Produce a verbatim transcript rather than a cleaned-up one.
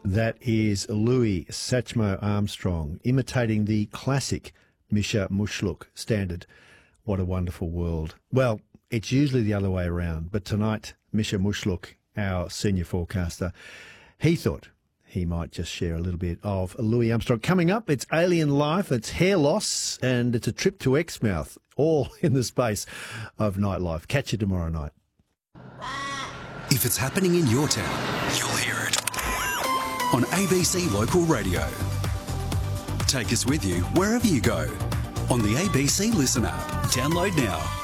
That is Louis Satchmo Armstrong imitating the classic Misha Mushluk standard. What a wonderful world. Well, it's usually the other way around, but tonight, Misha Mushluk, our senior forecaster, he thought he might just share a little bit of Louis Armstrong. Coming up, it's alien life, it's hair loss, and it's a trip to Exmouth, all in the space of nightlife. Catch you tomorrow night. If it's happening in your town, you'll hear it on A B C Local Radio. Take us with you wherever you go on the A B C Listen app. Download now.